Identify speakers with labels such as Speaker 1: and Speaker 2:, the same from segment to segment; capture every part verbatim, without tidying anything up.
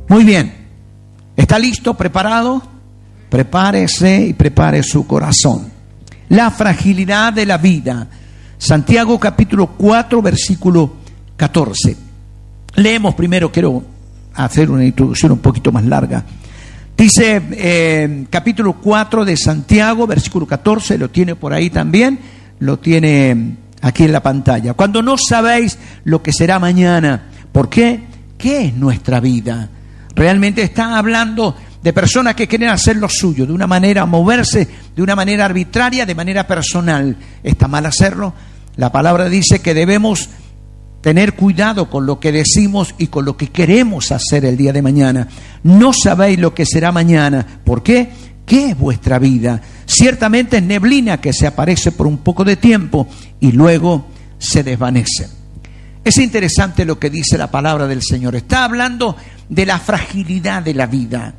Speaker 1: Muy bien. ¿Está listo? ¿Preparado? Prepárese y prepare su corazón. La fragilidad de la vida. Santiago capítulo cuatro, versículo catorce. Leemos primero, quiero hacer una introducción un poquito más larga. Dice eh, capítulo cuatro de Santiago, versículo catorce, lo tiene por ahí también, lo tiene aquí en la pantalla. Cuando no sabéis lo que será mañana, ¿por qué? ¿Qué es nuestra vida? Realmente está hablando de personas que quieren hacer lo suyo, de una manera, moverse de una manera arbitraria, de manera personal. ¿Está mal hacerlo? La palabra dice que debemos tener cuidado con lo que decimos y con lo que queremos hacer el día de mañana. No sabéis lo que será mañana. ¿Por qué? ¿Qué es vuestra vida? Ciertamente es neblina que se aparece por un poco de tiempo y luego se desvanece. Es interesante lo que dice la palabra del Señor. Está hablando de la fragilidad de la vida.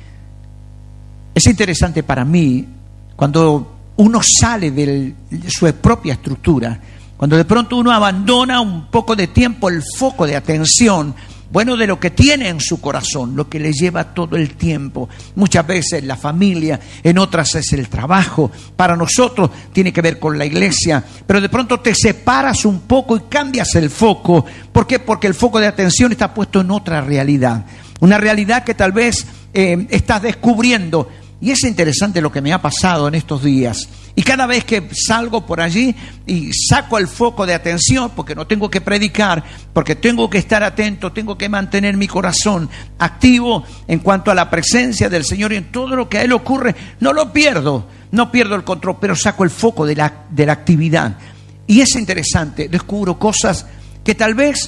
Speaker 1: Es interesante para mí cuando uno sale de su propia estructura, cuando de pronto uno abandona un poco de tiempo el foco de atención, bueno, de lo que tiene en su corazón, lo que le lleva todo el tiempo. Muchas veces la familia, en otras es el trabajo. Para nosotros tiene que ver con la iglesia, pero de pronto te separas un poco y cambias el foco. ¿Por qué? Porque el foco de atención está puesto en otra realidad. Una realidad que tal vez eh, estás descubriendo. Y es interesante lo que me ha pasado en estos días. Y cada vez que salgo por allí y saco el foco de atención, porque no tengo que predicar, porque tengo que estar atento, tengo que mantener mi corazón activo en cuanto a la presencia del Señor y en todo lo que a Él ocurre, no lo pierdo, no pierdo el control, pero saco el foco de la, de la actividad. Y es interesante, descubro cosas que tal vez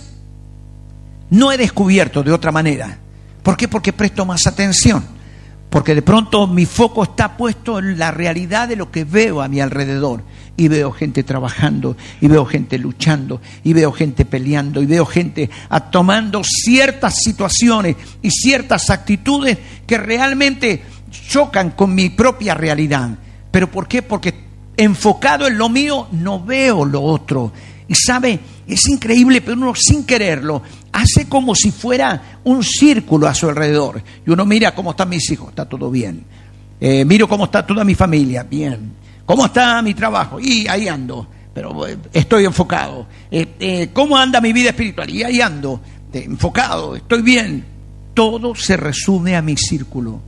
Speaker 1: no he descubierto de otra manera. ¿Por qué? Porque presto más atención. Porque de pronto mi foco está puesto en la realidad de lo que veo a mi alrededor. Y veo gente trabajando, y veo gente luchando, y veo gente peleando, y veo gente tomando ciertas situaciones y ciertas actitudes que realmente chocan con mi propia realidad. ¿Pero por qué? Porque enfocado en lo mío no veo lo otro. Y sabe, es increíble, pero uno sin quererlo hace como si fuera un círculo a su alrededor. Y uno mira cómo están mis hijos, está todo bien. Eh, miro cómo está toda mi familia, bien. ¿Cómo está mi trabajo? Y ahí ando, pero eh, estoy enfocado. Eh, eh, ¿Cómo anda mi vida espiritual? Y ahí ando, eh, enfocado, estoy bien. Todo se resume a mi círculo.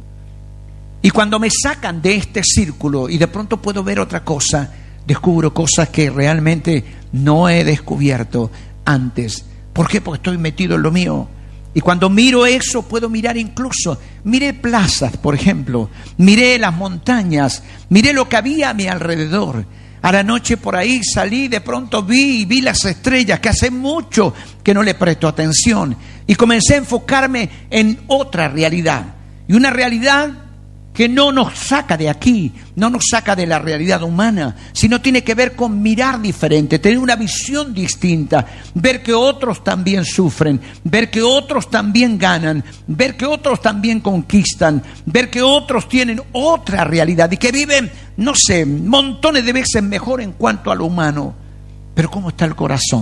Speaker 1: Y cuando me sacan de este círculo y de pronto puedo ver otra cosa, descubro cosas que realmente no he descubierto antes. ¿Por qué? Porque estoy metido en lo mío. Y cuando miro eso, puedo mirar incluso, miré plazas, por ejemplo, miré las montañas, miré lo que había a mi alrededor. A la noche por ahí salí, de pronto vi y vi las estrellas, que hace mucho que no le presto atención. Y comencé a enfocarme en otra realidad. Y una realidad que no nos saca de aquí, no nos saca de la realidad humana, sino tiene que ver con mirar diferente, tener una visión distinta, ver que otros también sufren, ver que otros también ganan, ver que otros también conquistan, ver que otros tienen otra realidad y que viven, no sé, montones de veces mejor en cuanto a lo humano. Pero ¿cómo está el corazón?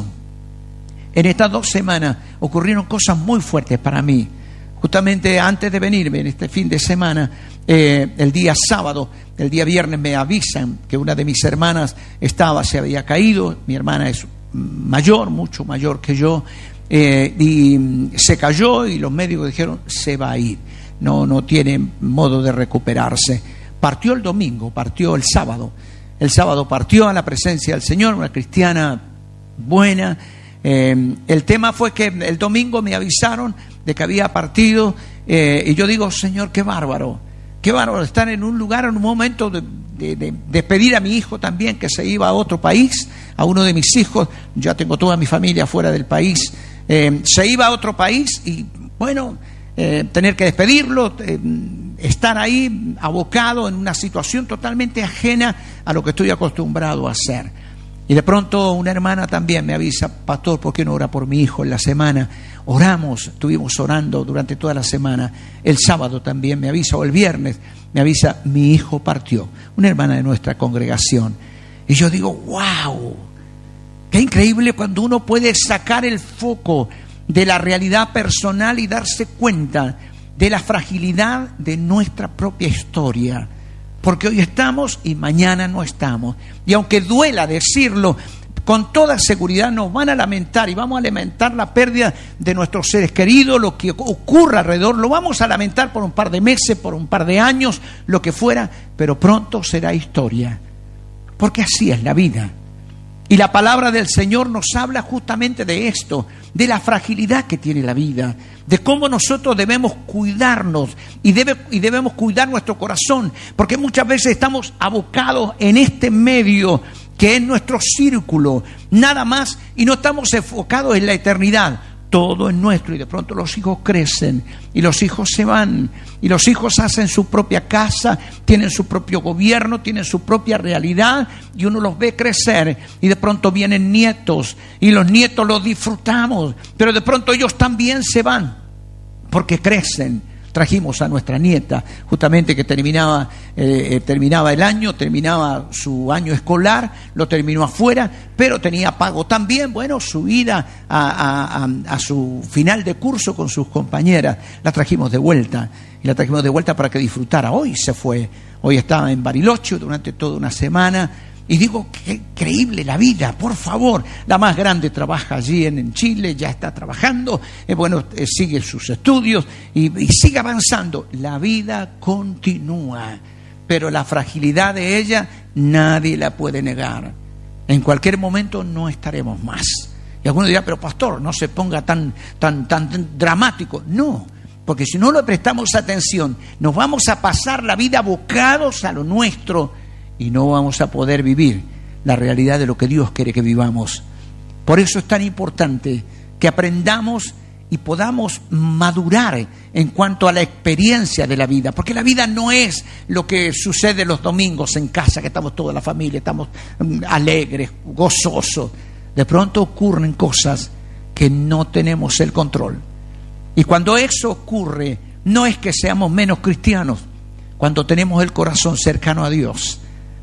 Speaker 1: En estas dos semanas ocurrieron cosas muy fuertes para mí. Justamente antes de venirme, en este fin de semana, eh, el día sábado, el día viernes me avisan que una de mis hermanas estaba, se había caído. Mi hermana es mayor, mucho mayor que yo, eh, y se cayó y los médicos dijeron, se va a ir, no, no tiene modo de recuperarse. Partió el domingo, partió el sábado. El sábado partió a la presencia del Señor, una cristiana buena. Eh, el tema fue que el domingo me avisaron de que había partido, eh, y yo digo, Señor, qué bárbaro, qué bárbaro estar en un lugar, en un momento de, de, de despedir a mi hijo también, que se iba a otro país, a uno de mis hijos, ya tengo toda mi familia fuera del país, eh, se iba a otro país y bueno, eh, tener que despedirlo, eh, estar ahí abocado en una situación totalmente ajena a lo que estoy acostumbrado a hacer. Y de pronto una hermana también me avisa, pastor, ¿por qué no ora por mi hijo en la semana? Oramos, estuvimos orando durante toda la semana. El sábado también me avisa, o el viernes me avisa, mi hijo partió. Una hermana de nuestra congregación. Y yo digo, wow, qué increíble cuando uno puede sacar el foco de la realidad personal y darse cuenta de la fragilidad de nuestra propia historia. Porque hoy estamos y mañana no estamos. Y aunque duela decirlo, con toda seguridad nos van a lamentar y vamos a lamentar la pérdida de nuestros seres queridos, lo que ocurra alrededor, lo vamos a lamentar por un par de meses, por un par de años, lo que fuera, pero pronto será historia. Porque así es la vida. Y la palabra del Señor nos habla justamente de esto, de la fragilidad que tiene la vida, de cómo nosotros debemos cuidarnos y, debe, y debemos cuidar nuestro corazón, porque muchas veces estamos abocados en este medio que es nuestro círculo, nada más, y no estamos enfocados en la eternidad. Todo es nuestro y de pronto los hijos crecen y los hijos se van y los hijos hacen su propia casa, tienen su propio gobierno, tienen su propia realidad y uno los ve crecer y de pronto vienen nietos y los nietos los disfrutamos, pero de pronto ellos también se van porque crecen. Trajimos a nuestra nieta, justamente que terminaba, eh, terminaba el año, terminaba su año escolar, lo terminó afuera, pero tenía pago también, bueno, su ida a, a, a su final de curso con sus compañeras. La trajimos de vuelta, y la trajimos de vuelta para que disfrutara. Hoy se fue, hoy estaba en Bariloche durante toda una semana. Y digo, qué increíble la vida, por favor. La más grande trabaja allí en, en Chile, ya está trabajando, eh, bueno, eh, sigue sus estudios y, y sigue avanzando. La vida continúa, pero la fragilidad de ella nadie la puede negar. En cualquier momento no estaremos más. Y alguno dirá, pero pastor, no se ponga tan, tan, tan, tan dramático. No, porque si no le prestamos atención, nos vamos a pasar la vida abocados a lo nuestro, y no vamos a poder vivir la realidad de lo que Dios quiere que vivamos. Por eso es tan importante que aprendamos y podamos madurar en cuanto a la experiencia de la vida. Porque la vida no es lo que sucede los domingos en casa, que estamos toda la familia, estamos alegres, gozosos. De pronto ocurren cosas que no tenemos el control. Y cuando eso ocurre, no es que seamos menos cristianos. Cuando tenemos el corazón cercano a Dios,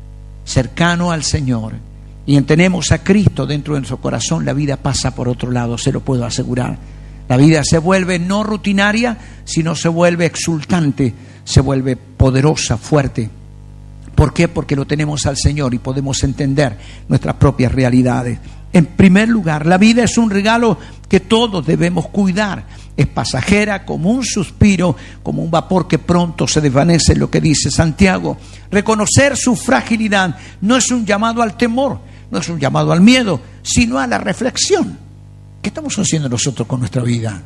Speaker 1: cercano al Señor, y tenemos a Cristo dentro de nuestro corazón, la vida pasa por otro lado, se lo puedo asegurar. La vida se vuelve no rutinaria, sino se vuelve exultante, se vuelve poderosa, fuerte. ¿Por qué? Porque lo tenemos al Señor y podemos entender nuestras propias realidades. En primer lugar, la vida es un regalo que todos debemos cuidar. Es pasajera como un suspiro, como un vapor que pronto se desvanece, lo que dice Santiago. Reconocer su fragilidad no es un llamado al temor, no es un llamado al miedo, sino a la reflexión. ¿Qué estamos haciendo nosotros con nuestra vida?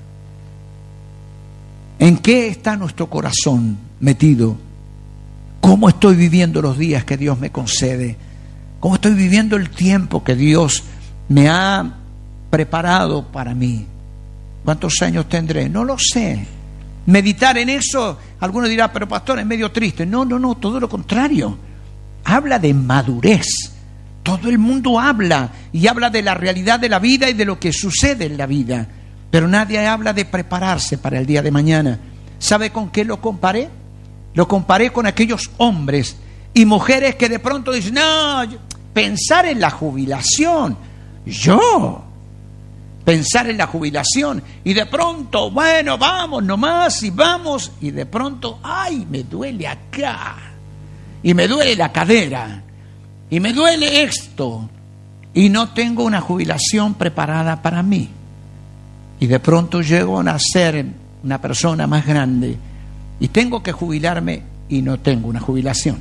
Speaker 1: ¿En qué está nuestro corazón metido? ¿Cómo estoy viviendo los días que Dios me concede? ¿Cómo estoy viviendo el tiempo que Dios me ha preparado para mí? ¿Cuántos años tendré? No lo sé. Meditar en eso, alguno dirá, pero pastor, es medio triste. No, no, no, todo lo contrario. Habla de madurez. Todo el mundo habla y habla de la realidad de la vida y de lo que sucede en la vida. Pero nadie habla de prepararse para el día de mañana. ¿Sabe con qué lo comparé? Lo comparé con aquellos hombres y mujeres que de pronto dicen, no, pensar en la jubilación. Yo... Pensar en la jubilación y de pronto, bueno, vamos nomás y vamos y de pronto, ay, me duele acá y me duele la cadera y me duele esto y no tengo una jubilación preparada para mí. Y de pronto llego a ser una persona más grande y tengo que jubilarme y no tengo una jubilación.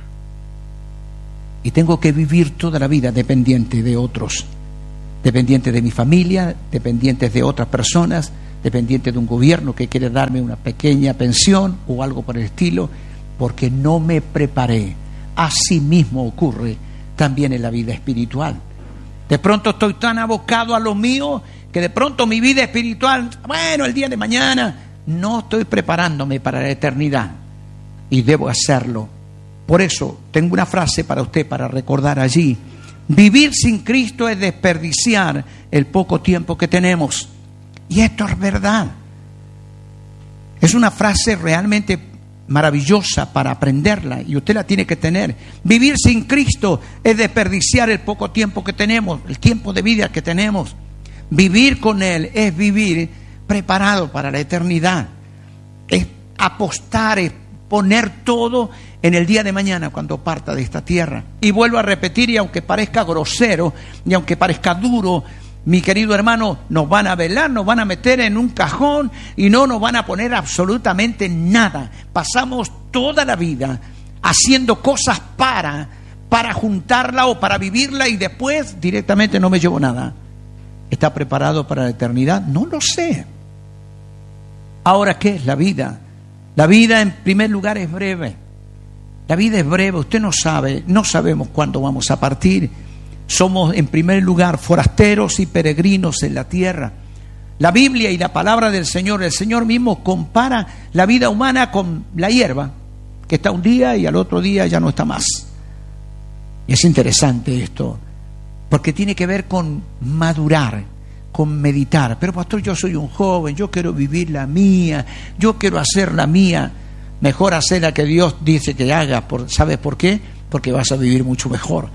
Speaker 1: Y tengo que vivir toda la vida dependiente de otros. Dependiente de mi familia, dependientes de otras personas, dependiente de un gobierno que quiere darme una pequeña pensión o algo por el estilo, porque no me preparé. Así mismo ocurre también en la vida espiritual. De pronto estoy tan abocado a lo mío que de pronto mi vida espiritual, bueno, el día de mañana, no estoy preparándome para la eternidad y debo hacerlo. Por eso tengo una frase para usted para recordar allí. Vivir sin Cristo es desperdiciar el poco tiempo que tenemos. Y esto es verdad. Es una frase realmente maravillosa para aprenderla y usted la tiene que tener. Vivir sin Cristo es desperdiciar el poco tiempo que tenemos, el tiempo de vida que tenemos. Vivir con Él es vivir preparado para la eternidad. Es apostar, es poner todo en el día de mañana cuando parta de esta tierra. Y vuelvo a repetir, y aunque parezca grosero, y aunque parezca duro, mi querido hermano, nos van a velar, nos van a meter en un cajón y no nos van a poner absolutamente nada. Pasamos toda la vida haciendo cosas para, para juntarla o para vivirla y después directamente no me llevo nada. ¿Está preparado para la eternidad? No lo sé. Ahora, ¿qué es la vida? La vida, en primer lugar, es breve. La vida es breve, usted no sabe, no sabemos cuándo vamos a partir. Somos, en primer lugar, forasteros y peregrinos en la tierra. La Biblia y la palabra del Señor, el Señor mismo compara la vida humana con la hierba, que está un día y al otro día ya no está más. Y es interesante esto, porque tiene que ver con madurar, con meditar. Pero pastor, yo soy un joven, yo quiero vivir la mía, yo quiero hacer la mía. Mejor hacer la que Dios dice que hagas. ¿Sabes por qué? Porque vas a vivir mucho mejor.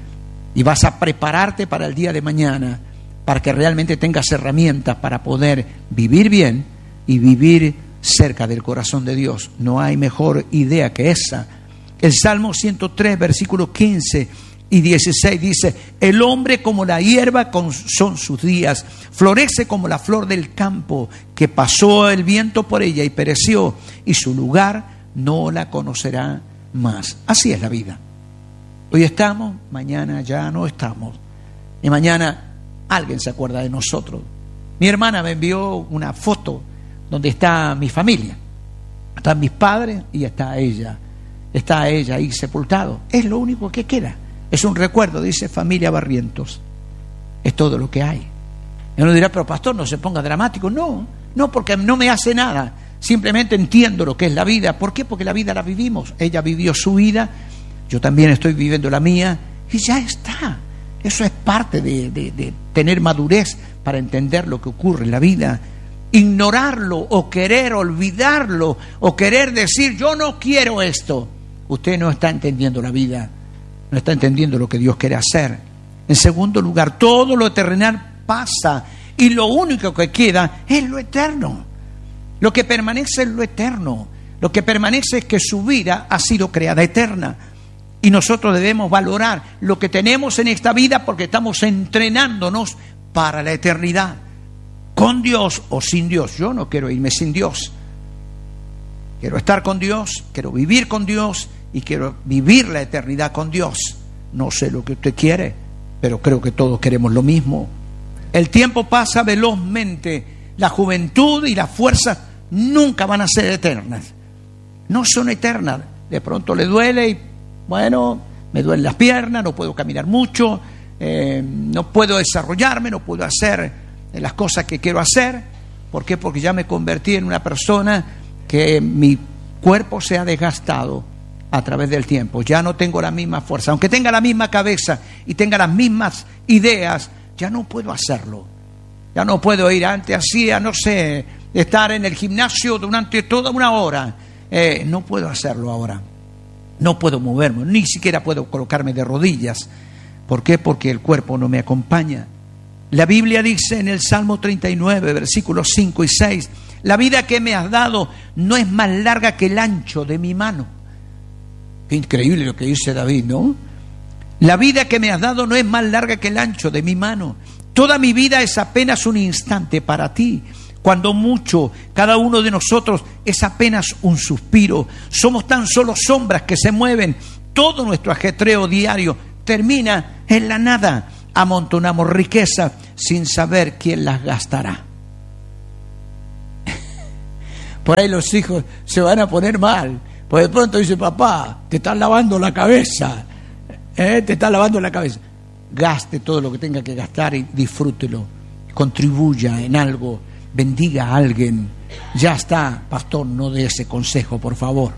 Speaker 1: Y vas a prepararte para el día de mañana, para que realmente tengas herramientas para poder vivir bien y vivir cerca del corazón de Dios. No hay mejor idea que esa. El Salmo ciento tres, versículos quince y dieciséis dice: el hombre como la hierba son sus días, florece como la flor del campo, que pasó el viento por ella y pereció, y su lugar no la conocerá más. Así es la vida. Hoy estamos, mañana ya no estamos. Y mañana alguien se acuerda de nosotros. Mi hermana me envió una foto donde está mi familia. Están mis padres y está ella. Está ella ahí sepultado. Es lo único que queda. Es un recuerdo, dice familia Barrientos. Es todo lo que hay. Y uno dirá, pero pastor, no se ponga dramático. No, no, porque no me hace nada. Simplemente entiendo lo que es la vida. ¿Por qué? Porque la vida la vivimos. Ella vivió su vida. Yo también estoy viviendo la mía y ya está. Eso es parte de, de, de tener madurez para entender lo que ocurre en la vida. Ignorarlo o querer olvidarlo o querer decir yo no quiero esto. Usted no está entendiendo la vida, no está entendiendo lo que Dios quiere hacer. En segundo lugar, todo lo terrenal pasa y lo único que queda es lo eterno. Lo que permanece es lo eterno. Lo que permanece es que su vida ha sido creada eterna. Y nosotros debemos valorar lo que tenemos en esta vida porque estamos entrenándonos para la eternidad. Con Dios o sin Dios. Yo no quiero irme sin Dios. Quiero estar con Dios, quiero vivir con Dios y quiero vivir la eternidad con Dios. No sé lo que usted quiere, pero creo que todos queremos lo mismo. El tiempo pasa velozmente. La juventud y la fuerza nunca van a ser eternas. No son eternas. De pronto le duele y bueno, me duelen las piernas, no puedo caminar mucho, eh, no puedo desarrollarme, no puedo hacer las cosas que quiero hacer. ¿Por qué? Porque ya me convertí en una persona que mi cuerpo se ha desgastado a través del tiempo. Ya no tengo la misma fuerza. Aunque tenga la misma cabeza y tenga las mismas ideas, ya no puedo hacerlo. Ya no puedo ir. Antes hacía, no sé, estar en el gimnasio durante toda una hora. Eh, no puedo hacerlo ahora. No puedo moverme, ni siquiera puedo colocarme de rodillas. ¿Por qué? Porque el cuerpo no me acompaña. La Biblia dice en el Salmo treinta y nueve, versículos cinco y seis, la vida que me has dado no es más larga que el ancho de mi mano. Qué increíble lo que dice David, ¿no? La vida que me has dado no es más larga que el ancho de mi mano. Toda mi vida es apenas un instante para ti. Cuando mucho, cada uno de nosotros es apenas un suspiro. Somos tan solo sombras que se mueven. Todo nuestro ajetreo diario termina en la nada. Amontonamos riquezas sin saber quién las gastará. Por ahí los hijos se van a poner mal. Pues de pronto dice, papá, te estás lavando la cabeza. ¿Eh? Te estás lavando la cabeza. Gaste todo lo que tenga que gastar y disfrútelo. Contribuya en algo. Bendiga a alguien. Ya está, pastor, no dé ese consejo, por favor.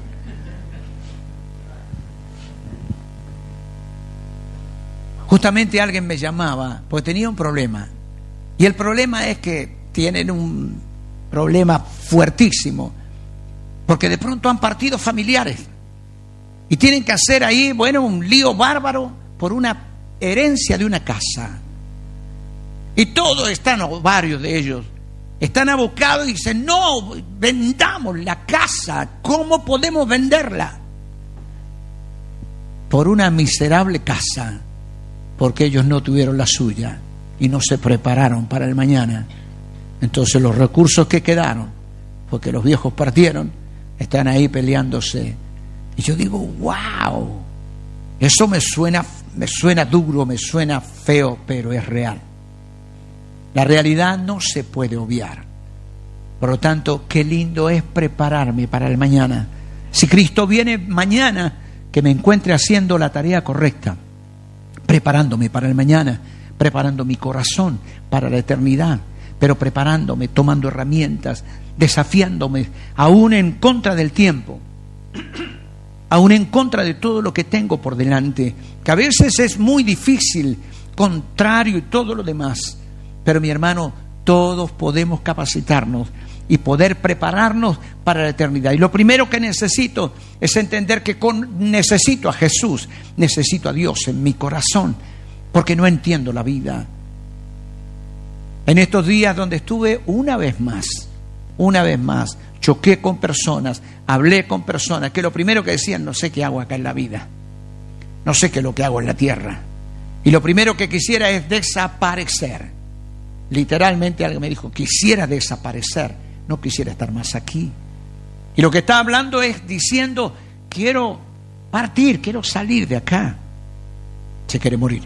Speaker 1: Justamente alguien me llamaba porque tenía un problema. Y el problema es que tienen un problema fuertísimo. Porque de pronto han partido familiares. Y tienen que hacer ahí, bueno, un lío bárbaro por una herencia de una casa. Y todos están, o varios de ellos, Están abocados y dicen, no, vendamos la casa. ¿Cómo podemos venderla? Por una miserable casa, porque ellos no tuvieron la suya y no se prepararon para el mañana. Entonces los recursos que quedaron, porque los viejos partieron, están ahí peleándose. Y yo digo, wow, eso me suena, me suena duro, me suena feo, pero es real. La realidad no se puede obviar. Por lo tanto, qué lindo es prepararme para el mañana. Si Cristo viene mañana, que me encuentre haciendo la tarea correcta, preparándome para el mañana, preparando mi corazón para la eternidad, pero preparándome, tomando herramientas, desafiándome, aún en contra del tiempo, aún en contra de todo lo que tengo por delante, que a veces es muy difícil, contrario y todo lo demás. Pero mi hermano, todos podemos capacitarnos y poder prepararnos para la eternidad. Y lo primero que necesito es entender que con, necesito a Jesús, necesito a Dios en mi corazón, porque no entiendo la vida. En estos días donde estuve una vez más, una vez más, choqué con personas, hablé con personas que lo primero que decían, no sé qué hago acá en la vida, no sé qué es lo que hago en la tierra, y lo primero que quisiera es desaparecer. Literalmente alguien me dijo, quisiera desaparecer, no quisiera estar más aquí. Y lo que está hablando es diciendo, quiero partir, quiero salir de acá. Se quiere morir.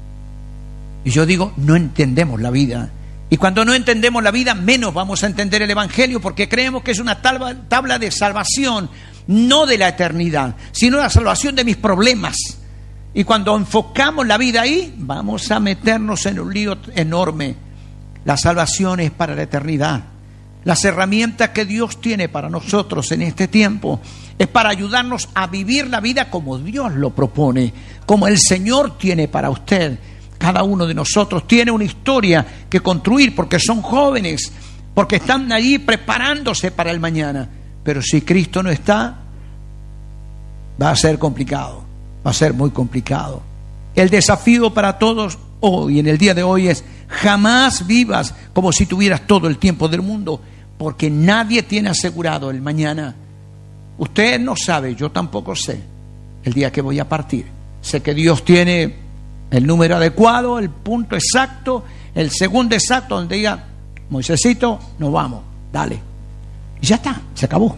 Speaker 1: Y yo digo, no entendemos la vida. Y cuando no entendemos la vida, menos vamos a entender el Evangelio, porque creemos que es una tabla, tabla de salvación, no de la eternidad, sino la salvación de mis problemas. Y cuando enfocamos la vida ahí, vamos a meternos en un lío enorme. La salvación es para la eternidad. Las herramientas que Dios tiene para nosotros en este tiempo es para ayudarnos a vivir la vida como Dios lo propone, como el Señor tiene para usted. Cada uno de nosotros tiene una historia que construir, porque son jóvenes, porque están allí preparándose para el mañana. Pero si Cristo no está, va a ser complicado, va a ser muy complicado. El desafío para todos hoy, en el día de hoy, es jamás vivas como si tuvieras todo el tiempo del mundo, porque nadie tiene asegurado el mañana. Usted no sabe, yo tampoco sé el día que voy a partir. Sé que Dios tiene el número adecuado, el punto exacto, el segundo exacto donde diga, Moisésito, nos vamos, dale. Y ya está, se acabó.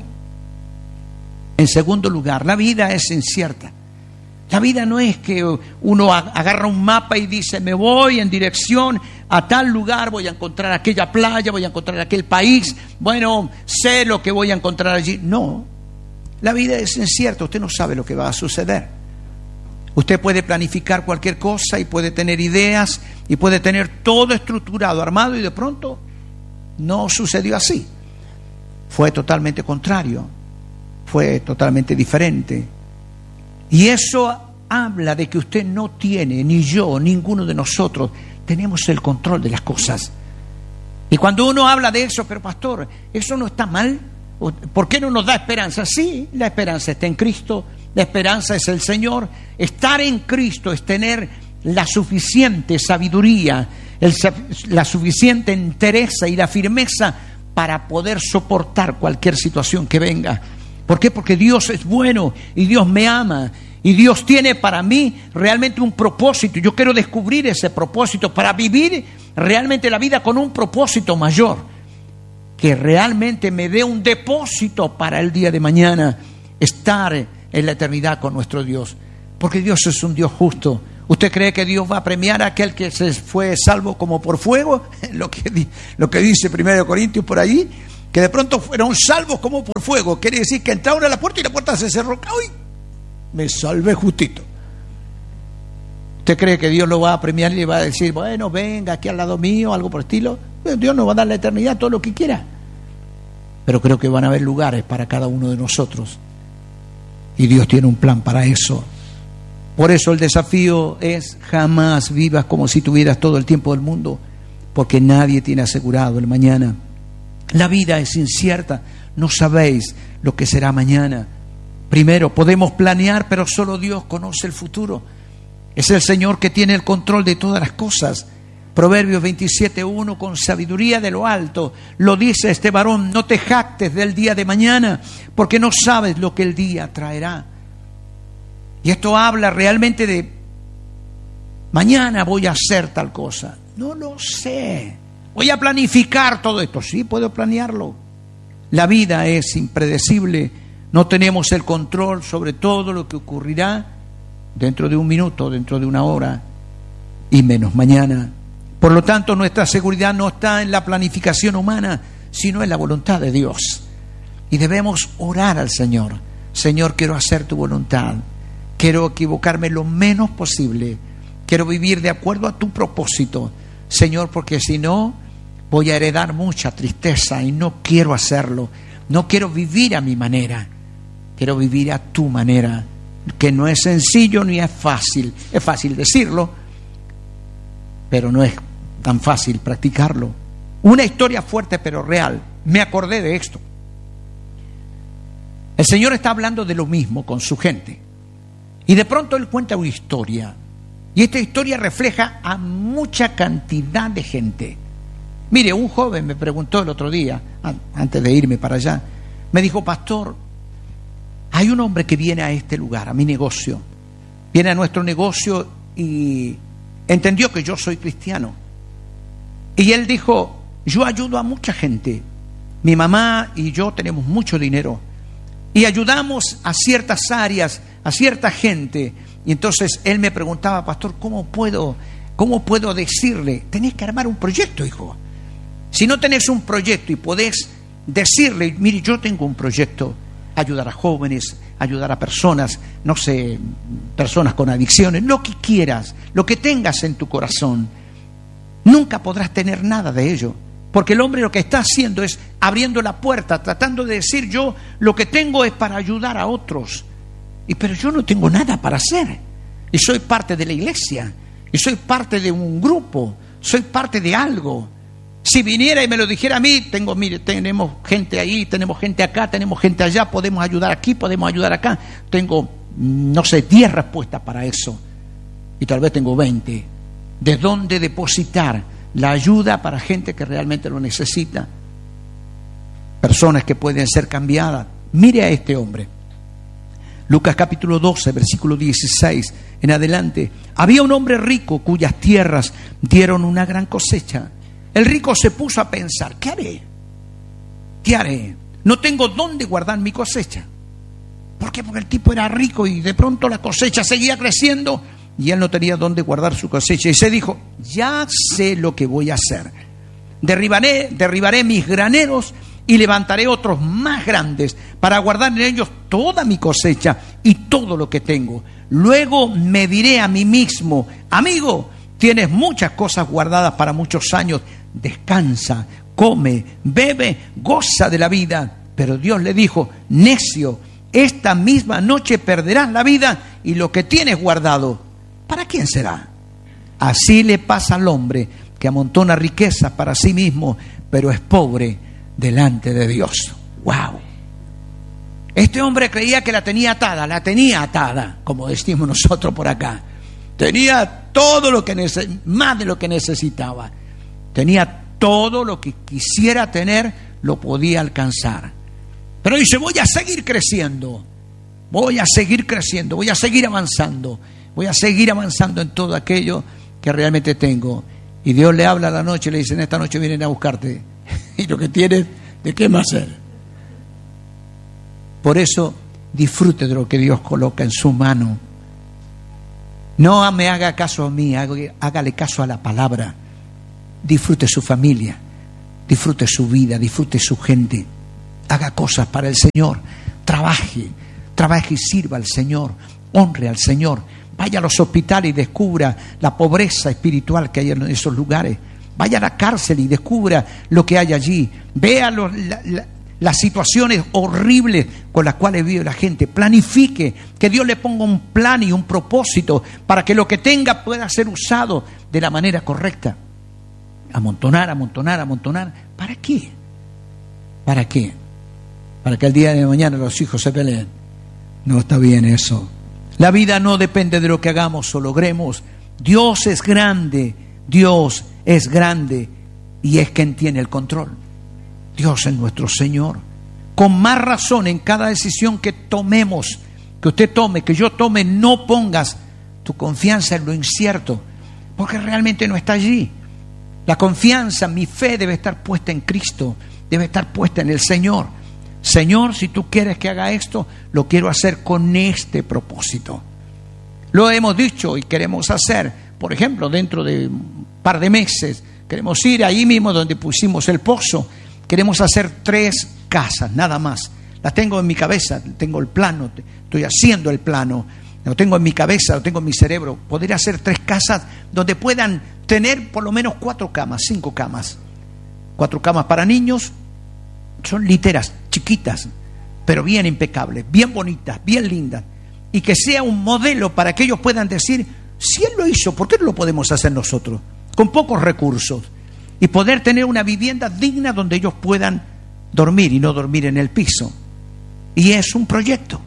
Speaker 1: En segundo lugar, la vida es incierta. La vida no es que uno agarra un mapa y dice, me voy en dirección a tal lugar, voy a encontrar aquella playa, voy a encontrar aquel país, bueno, sé lo que voy a encontrar allí. No, la vida es incierta, usted no sabe lo que va a suceder. Usted puede planificar cualquier cosa y puede tener ideas y puede tener todo estructurado, armado, y de pronto no sucedió así. Fue totalmente contrario, fue totalmente diferente. Y eso habla de que usted no tiene, ni yo, ninguno de nosotros, tenemos el control de las cosas. Y cuando uno habla de eso, pero pastor, ¿eso no está mal? ¿Por qué no nos da esperanza? Sí, la esperanza está en Cristo, la esperanza es el Señor. Estar en Cristo es tener la suficiente sabiduría, el, la suficiente entereza y la firmeza para poder soportar cualquier situación que venga. ¿Por qué? Porque Dios es bueno y Dios me ama y Dios tiene para mí realmente un propósito. Yo quiero descubrir ese propósito para vivir realmente la vida con un propósito mayor, que realmente me dé un depósito para el día de mañana, estar en la eternidad con nuestro Dios, porque Dios es un Dios justo. ¿Usted cree que Dios va a premiar a aquel que se fue salvo como por fuego? Lo que, lo que dice primero Corintios por ahí, que de pronto fueron salvos como por fuego. Quiere decir que entraron a la puerta y la puerta se cerró. ¡Ay! Me salvé justito. ¿Usted cree que Dios lo va a premiar y le va a decir, bueno, venga aquí al lado mío, algo por el estilo? Dios nos va a dar la eternidad, todo lo que quiera. Pero creo que van a haber lugares para cada uno de nosotros. Y Dios tiene un plan para eso. Por eso el desafío es jamás vivas como si tuvieras todo el tiempo del mundo, porque nadie tiene asegurado el mañana. La vida es incierta, no sabéis lo que será mañana. Primero, podemos planear, pero solo Dios conoce el futuro. Es el Señor que tiene el control de todas las cosas. Proverbios veintisiete uno, con sabiduría de lo alto lo dice este varón: no te jactes del día de mañana, porque no sabes lo que el día traerá. Y esto habla realmente de mañana voy a hacer tal cosa. No lo sé. Voy a planificar todo esto. Sí, puedo planearlo. La vida es impredecible. No tenemos el control sobre todo lo que ocurrirá dentro de un minuto, dentro de una hora y menos mañana. Por lo tanto, nuestra seguridad no está en la planificación humana, sino en la voluntad de Dios. Y debemos orar al Señor. Señor, quiero hacer tu voluntad. Quiero equivocarme lo menos posible. Quiero vivir de acuerdo a tu propósito, Señor, porque si no, voy a heredar mucha tristeza y no quiero hacerlo. No quiero vivir a mi manera. Quiero vivir a tu manera, que no es sencillo ni es fácil. Es fácil decirlo, pero no es tan fácil practicarlo. Una historia fuerte pero real. Me acordé de esto. El Señor está hablando de lo mismo con su gente. Y de pronto Él cuenta una historia. Y esta historia refleja a mucha cantidad de gente. Mire, un joven me preguntó el otro día, antes de irme para allá, me dijo: pastor, hay un hombre que viene a este lugar, a mi negocio. Viene a nuestro negocio y entendió que yo soy cristiano. Y él dijo: yo ayudo a mucha gente. Mi mamá y yo tenemos mucho dinero. Y ayudamos a ciertas áreas, a cierta gente. Y entonces él me preguntaba: pastor, ¿cómo puedo, cómo puedo decirle? Tenés que armar un proyecto, hijo. Si no tenés un proyecto y podés decirle: mire, yo tengo un proyecto, ayudar a jóvenes, ayudar a personas, no sé, personas con adicciones, lo que quieras, lo que tengas en tu corazón, nunca podrás tener nada de ello. Porque el hombre lo que está haciendo es abriendo la puerta, tratando de decir: yo lo que tengo es para ayudar a otros. Y pero yo no tengo nada para hacer. Y soy parte de la iglesia. Y soy parte de un grupo. Soy parte de algo. Si viniera y me lo dijera a mí, tengo, mire, tenemos gente ahí, tenemos gente acá, tenemos gente allá, podemos ayudar aquí, podemos ayudar acá. Tengo, no sé, diez respuestas para eso. Y tal vez tengo veinte. ¿De dónde depositar la ayuda para gente que realmente lo necesita? Personas que pueden ser cambiadas. Mire a este hombre. Lucas capítulo doce, versículo dieciséis en adelante. Había un hombre rico cuyas tierras dieron una gran cosecha. El rico se puso a pensar: ¿qué haré? ¿Qué haré? No tengo dónde guardar mi cosecha. ¿Por qué? Porque el tipo era rico y de pronto la cosecha seguía creciendo y él no tenía dónde guardar su cosecha. Y se dijo: ya sé lo que voy a hacer. Derribaré, derribaré mis graneros y levantaré otros más grandes para guardar en ellos toda mi cosecha y todo lo que tengo. Luego me diré a mí mismo: amigo, tienes muchas cosas guardadas para muchos años. Descansa, come, bebe, goza de la vida. Pero Dios le dijo: necio, esta misma noche perderás la vida y lo que tienes guardado, ¿para quién será? Así le pasa al hombre que amontona riquezas para sí mismo, pero es pobre delante de Dios. ¡Wow! Este hombre creía que la tenía atada, la tenía atada, como decimos nosotros por acá. Tenía todo lo que nece- más de lo que necesitaba. Tenía todo lo que quisiera tener, lo podía alcanzar. Pero dice: voy a seguir creciendo, voy a seguir creciendo, voy a seguir avanzando, voy a seguir avanzando en todo aquello que realmente tengo. Y Dios le habla a la noche y le dice: en esta noche vienen a buscarte. Y lo que tienes, ¿de qué más hacer? Por eso, disfrute de lo que Dios coloca en su mano. No me haga caso a mí, hágale caso a la palabra. Disfrute su familia, disfrute su vida, disfrute su gente. Haga cosas para el Señor. Trabaje, trabaje y sirva al Señor. Honre al Señor. Vaya a los hospitales y descubra la pobreza espiritual que hay en esos lugares. Vaya a la cárcel y descubra lo que hay allí. Vea los, la, la, las situaciones horribles con las cuales vive la gente. Planifique, que Dios le ponga un plan y un propósito para que lo que tenga pueda ser usado de la manera correcta. Amontonar, amontonar, amontonar. ¿Para qué? ¿Para qué? Para que el día de mañana los hijos se peleen. No está bien eso. La vida no depende de lo que hagamos o logremos. Dios es grande. Dios es grande y es quien tiene el control. Dios es nuestro Señor. Con más razón, en cada decisión que tomemos, que usted tome, que yo tome, no pongas tu confianza en lo incierto, porque realmente no está allí. La confianza, mi fe debe estar puesta en Cristo, debe estar puesta en el Señor. Señor, si tú quieres que haga esto, lo quiero hacer con este propósito. Lo hemos dicho y queremos hacer. Por ejemplo, dentro de un par de meses, queremos ir ahí mismo donde pusimos el pozo. Queremos hacer tres casas, nada más. Las tengo en mi cabeza, tengo el plano, estoy haciendo el plano. Lo tengo en mi cabeza, lo tengo en mi cerebro. Poder hacer tres casas donde puedan tener por lo menos cuatro camas, cinco camas. Cuatro camas para niños. Son literas, chiquitas, pero bien impecables, bien bonitas, bien lindas. Y que sea un modelo para que ellos puedan decir, si Él lo hizo, ¿por qué no lo podemos hacer nosotros? Con pocos recursos. Y poder tener una vivienda digna donde ellos puedan dormir y no dormir en el piso. Y es un proyecto.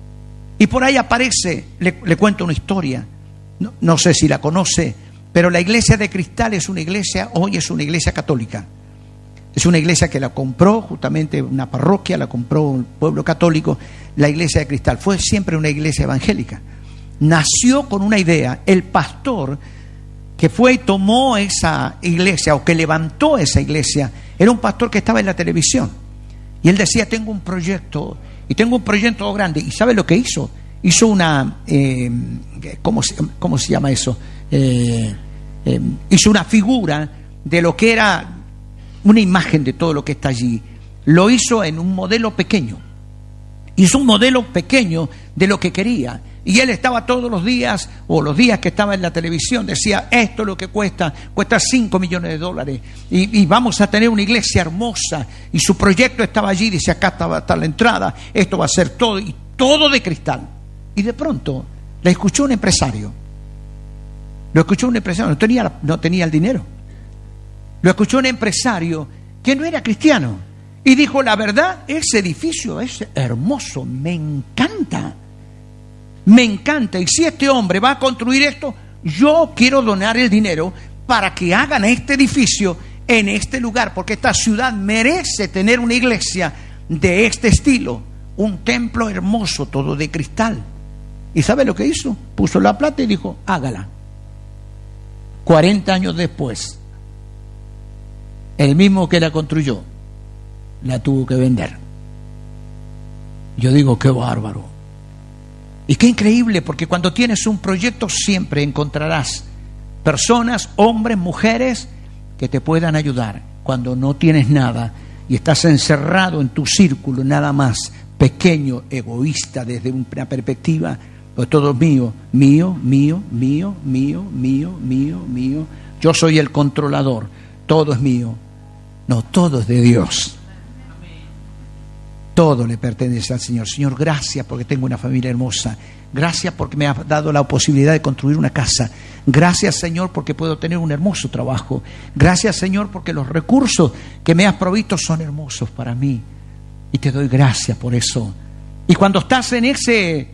Speaker 1: Y por ahí aparece, le, le cuento una historia, no, no sé si la conoce, pero la iglesia de Cristal es una iglesia, hoy es una iglesia católica. Es una iglesia que la compró, justamente una parroquia, la compró un pueblo católico, la iglesia de Cristal. Fue siempre una iglesia evangélica. Nació con una idea. El pastor que fue y tomó esa iglesia, o que levantó esa iglesia, era un pastor que estaba en la televisión. Y él decía, tengo un proyecto, y tengo un proyecto grande. ¿Y sabe lo que hizo? Hizo una, eh, ¿cómo, se, ¿cómo se llama eso? Eh, eh, hizo una figura de lo que era una imagen de todo lo que está allí. Lo hizo en un modelo pequeño. Hizo un modelo pequeño de lo que quería. Y él estaba todos los días, o los días que estaba en la televisión, decía, esto es lo que cuesta, cuesta cinco millones de dólares. Y, y vamos a tener una iglesia hermosa. Y su proyecto estaba allí, dice, acá va a estar la entrada, esto va a ser todo, y todo de cristal. Y de pronto, le escuchó un empresario. Lo escuchó un empresario, no tenía, no tenía el dinero. Lo escuchó un empresario que no era cristiano y dijo, la verdad, ese edificio es hermoso, me encanta, me encanta. Y si este hombre va a construir esto, yo quiero donar el dinero para que hagan este edificio en este lugar, porque esta ciudad merece tener una iglesia de este estilo, un templo hermoso, todo de cristal. ¿Y sabe lo que hizo? Puso la plata y dijo, hágala. cuarenta años después, el mismo que la construyó, la tuvo que vender. Yo digo, qué bárbaro. Y qué increíble, porque cuando tienes un proyecto siempre encontrarás personas, hombres, mujeres, que te puedan ayudar. Cuando no tienes nada y estás encerrado en tu círculo nada más, pequeño, egoísta desde una perspectiva, pues todo es mío, mío, mío, mío, mío, mío, mío, mío. Yo soy el controlador, todo es mío. No, todo es de Dios. Todo le pertenece al Señor. Señor, gracias porque tengo una familia hermosa. Gracias porque me has dado la posibilidad de construir una casa. Gracias, Señor, porque puedo tener un hermoso trabajo. Gracias, Señor, porque los recursos que me has provisto son hermosos para mí. Y te doy gracias por eso. Y cuando estás en ese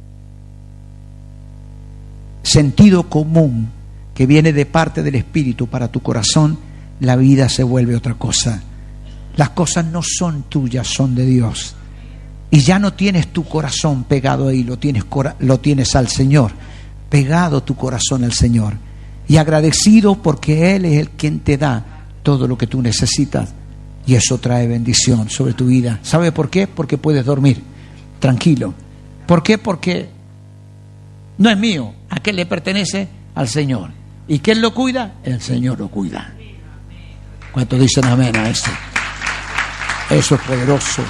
Speaker 1: sentido común que viene de parte del Espíritu para tu corazón, la vida se vuelve otra cosa. Las cosas no son tuyas, son de Dios. Y ya no tienes tu corazón pegado ahí, lo tienes, lo tienes al Señor. Pegado tu corazón al Señor. Y agradecido porque Él es el quien te da todo lo que tú necesitas. Y eso trae bendición sobre tu vida. ¿Sabe por qué? Porque puedes dormir tranquilo. ¿Por qué? Porque no es mío. ¿A qué le pertenece? Al Señor. ¿Y quién lo cuida? El Señor lo cuida. ¿Cuántos dicen amén a eso? Eso es poderoso.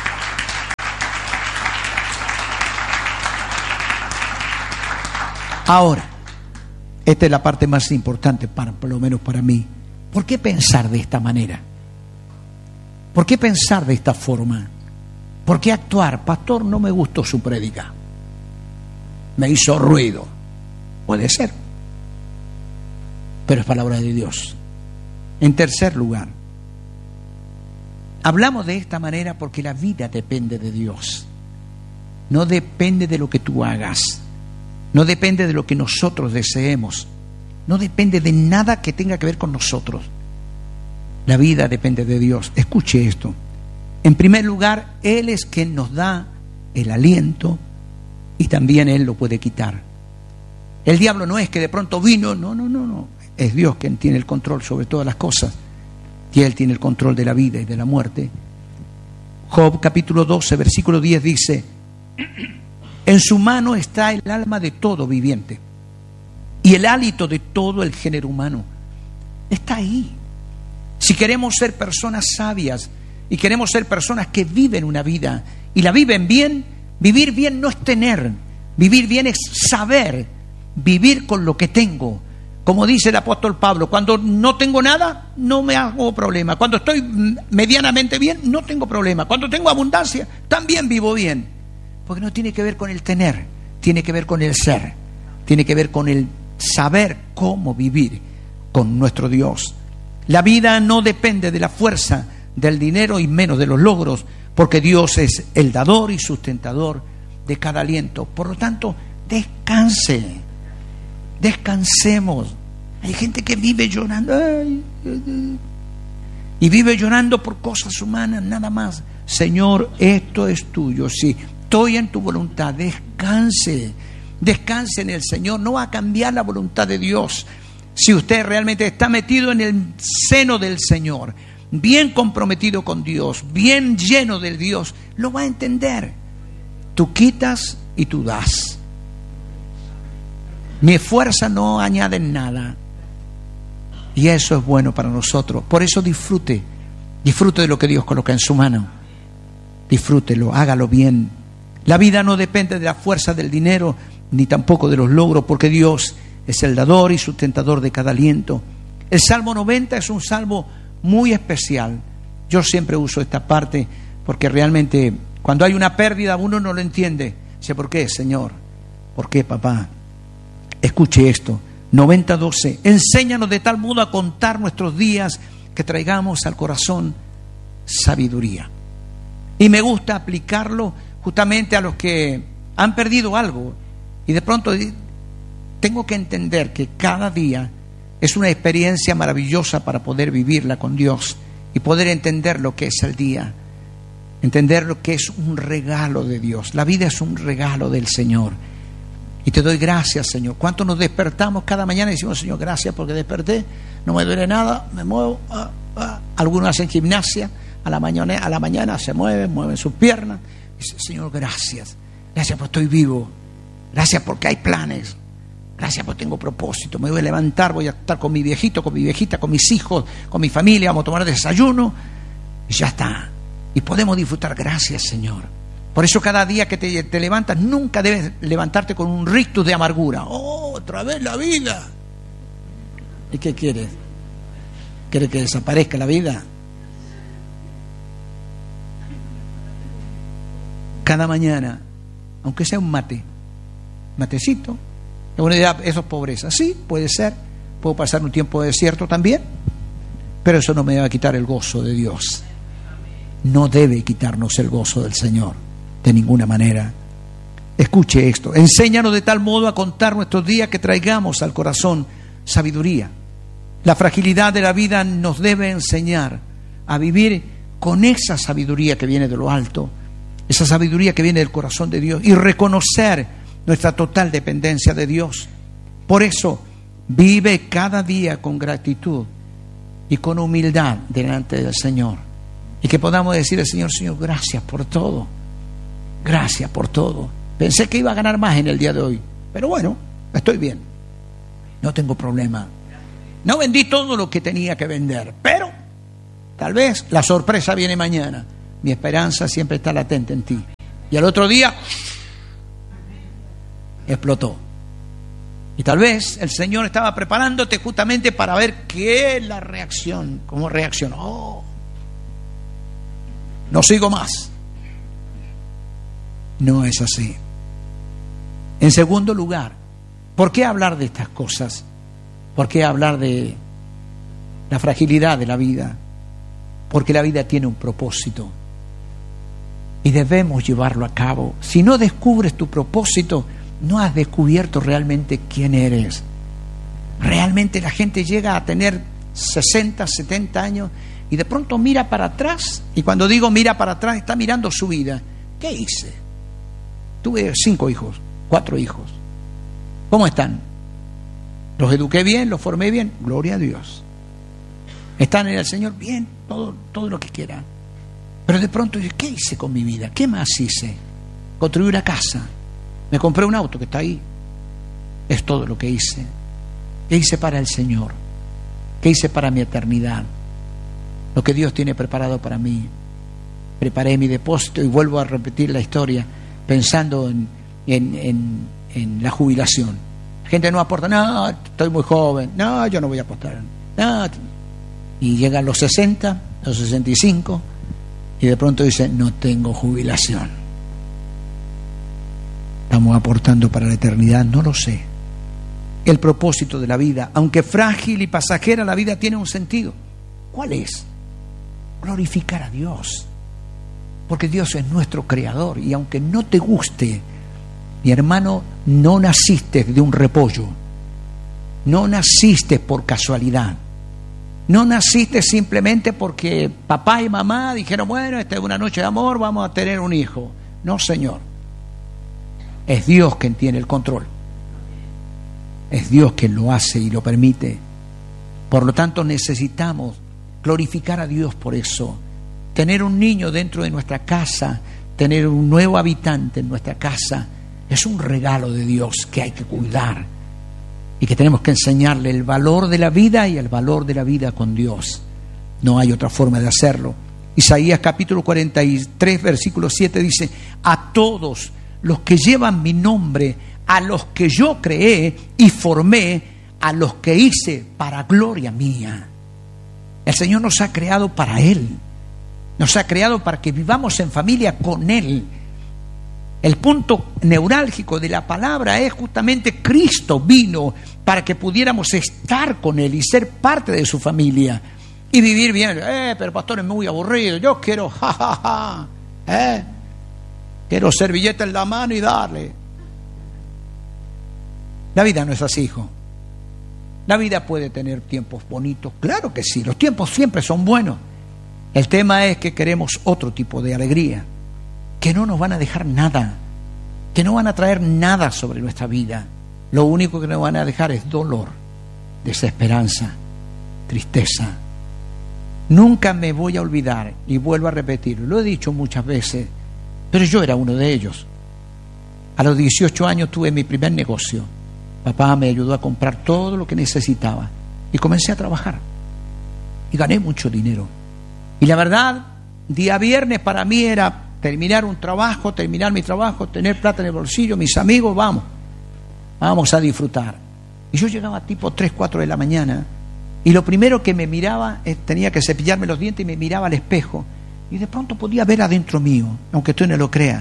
Speaker 1: Ahora, esta es la parte más importante, para, por lo menos para mí. ¿Por qué pensar de esta manera? ¿Por qué pensar de esta forma? ¿Por qué actuar? Pastor, no me gustó su prédica. Me hizo ruido. Puede ser. Pero es palabra de Dios. En tercer lugar, hablamos de esta manera porque la vida depende de Dios. No depende de lo que tú hagas. No depende de lo que nosotros deseemos. no depende de nada que tenga que ver con nosotros. La vida depende de Dios. Escuche esto. En primer lugar, Él es quien nos da el aliento y también Él lo puede quitar. El diablo no es que de pronto vino, no, no, no, no. Es Dios quien tiene el control sobre todas las cosas y Él tiene el control de la vida y de la muerte. Job capítulo doce, versículo diez dice: en su mano está el alma de todo viviente y el hálito de todo el género humano. Está ahí. Si queremos ser personas sabias y queremos ser personas que viven una vida y la viven bien, vivir bien no es tener, vivir bien es saber vivir con lo que tengo. Como dice el apóstol Pablo, cuando no tengo nada, no me hago problema. Cuando estoy medianamente bien, no tengo problema. Cuando tengo abundancia, también vivo bien. Porque no tiene que ver con el tener, tiene que ver con el ser, tiene que ver con el saber cómo vivir con nuestro Dios. La vida no depende de la fuerza, del dinero y menos de los logros, porque Dios es el dador y sustentador de cada aliento. Por lo tanto, descanse. Descansemos. Hay gente que vive llorando ay, ay, ay, y vive llorando por cosas humanas nada más. Señor, esto es tuyo, sí, estoy en tu voluntad. Descanse, descanse en el Señor. No va a cambiar la voluntad de Dios. Si usted realmente está metido en el seno del Señor, bien comprometido con Dios, bien lleno del Dios, lo va a entender. Tú quitas y tú das. Mi fuerza no añade nada. Y eso es bueno para nosotros. Por eso disfrute. Disfrute de lo que Dios coloca en su mano. Disfrútelo, hágalo bien. La vida no depende de la fuerza del dinero, ni tampoco de los logros, porque Dios es el dador y sustentador de cada aliento. El Salmo noventa es un salmo muy especial. Yo siempre uso esta parte porque realmente cuando hay una pérdida uno no lo entiende. Dice, ¿por qué, Señor? ¿Por qué, papá? Escuche esto, noventa doce. Enséñanos de tal modo a contar nuestros días que traigamos al corazón sabiduría. Y me gusta aplicarlo justamente a los que han perdido algo y de pronto tengo que entender que cada día es una experiencia maravillosa para poder vivirla con Dios y poder entender lo que es el día, entender lo que es un regalo de Dios. La vida es un regalo del Señor. Y te doy gracias, Señor. ¿Cuánto nos despertamos cada mañana y decimos, Señor, gracias porque desperté, no me duele nada, me muevo? Ah, ah. Algunos hacen gimnasia, a la mañana, a la mañana se mueven, mueven sus piernas. Dice, Señor, gracias. Gracias porque estoy vivo. Gracias porque hay planes. Gracias porque tengo propósito. Me voy a levantar, voy a estar con mi viejito, con mi viejita, con mis hijos, con mi familia, vamos a tomar desayuno y ya está. Y podemos disfrutar. Gracias, Señor. Por eso cada día que te, te levantas, nunca debes levantarte con un rictus de amargura. ¡Oh, otra vez la vida! ¿Y qué quieres? ¿Quieres que desaparezca la vida? Cada mañana, aunque sea un mate, matecito, uno dirá, eso es pobreza. Sí, puede ser. Puedo pasar un tiempo de desierto también, pero eso no me va a quitar el gozo de Dios. No debe quitarnos el gozo del Señor. De ninguna manera. Escuche esto. Enséñanos de tal modo a contar nuestros días que traigamos al corazón sabiduría. La fragilidad de la vida nos debe enseñar a vivir con esa sabiduría que viene de lo alto, esa sabiduría que viene del corazón de Dios y reconocer nuestra total dependencia de Dios. Por eso, vive cada día con gratitud y con humildad delante del Señor. Y que podamos decir al Señor, Señor, gracias por todo. Gracias por todo. Pensé que iba a ganar más en el día de hoy, pero bueno, estoy bien. No tengo problema. No vendí todo lo que tenía que vender, pero tal vez la sorpresa viene mañana. Mi esperanza siempre está latente en ti. Y al otro día explotó. Y tal vez el Señor estaba preparándote justamente para ver qué es la reacción, cómo reaccionó. Oh, no sigo más. No es así. En segundo lugar, ¿por qué hablar de estas cosas? ¿Por qué hablar de la fragilidad de la vida? Porque la vida tiene un propósito y debemos llevarlo a cabo. Si no descubres tu propósito, no has descubierto realmente quién eres. Realmente la gente llega a tener sesenta, setenta años y de pronto mira para atrás, y cuando digo mira para atrás, está mirando su vida. ¿Qué hice? Tuve cinco hijos, cuatro hijos. ¿Cómo están? ¿Los eduqué bien? ¿Los formé bien? Gloria a Dios. ¿Están en el Señor? Bien, todo, todo lo que quieran. Pero de pronto, ¿qué hice con mi vida? ¿Qué más hice? Construí una casa, me compré un auto que está ahí. Es todo lo que hice. ¿Qué hice para el Señor? ¿Qué hice para mi eternidad? Lo que Dios tiene preparado para mí. Preparé mi depósito y vuelvo a repetir la historia pensando en, en, en, en la jubilación. La gente no aporta, no, estoy muy joven, no, yo no voy a apostar, no. Y llegan los sesenta, los sesenta y cinco, y de pronto dicen, no tengo jubilación. ¿Estamos aportando para la eternidad? No lo sé. El propósito de la vida, aunque frágil y pasajera, la vida tiene un sentido. ¿Cuál es? Glorificar a Dios. Porque Dios es nuestro creador, y aunque no te guste, mi hermano, no naciste de un repollo, no naciste por casualidad, no naciste simplemente porque papá y mamá dijeron, bueno, esta es una noche de amor, vamos a tener un hijo. No, Señor, es Dios quien tiene el control, es Dios quien lo hace y lo permite. Por lo tanto, necesitamos glorificar a Dios por eso. Tener un niño dentro de nuestra casa, tener un nuevo habitante en nuestra casa, es un regalo de Dios que hay que cuidar y que tenemos que enseñarle el valor de la vida y el valor de la vida con Dios. No hay otra forma de hacerlo. Isaías capítulo cuarenta y tres, versículo siete dice, a todos los que llevan mi nombre, a los que yo creé y formé, a los que hice para gloria mía. El Señor nos ha creado para Él. Nos ha creado para que vivamos en familia con Él. El punto neurálgico de la palabra es justamente Cristo vino para que pudiéramos estar con Él y ser parte de su familia y vivir bien. Eh, pero pastor, es muy aburrido. Yo quiero, ja, ja, ja, eh, quiero servilleta en la mano y darle. La vida no es así, hijo. La vida puede tener tiempos bonitos, claro que sí. Los tiempos siempre son buenos. El tema es que queremos otro tipo de alegría, que no nos van a dejar nada, que no van a traer nada sobre nuestra vida. Lo único que nos van a dejar es dolor, desesperanza, tristeza. Nunca me voy a olvidar, y vuelvo a repetirlo, lo he dicho muchas veces, pero yo era uno de ellos. A los dieciocho años tuve mi primer negocio. Papá me ayudó a comprar todo lo que necesitaba y comencé a trabajar y gané mucho dinero. Y la verdad, día viernes para mí era terminar un trabajo, terminar mi trabajo, tener plata en el bolsillo, mis amigos, vamos, vamos a disfrutar. Y yo llegaba tipo tres, cuatro de la mañana y lo primero que me miraba, eh, tenía que cepillarme los dientes y me miraba al espejo y de pronto podía ver adentro mío, aunque tú no lo creas,